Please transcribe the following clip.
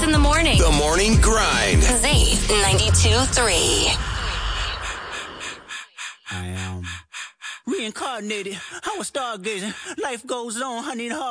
in the morning. The Morning Grind. Z 92.3. I am reincarnated. I was stargazing. Life goes on. I need hard.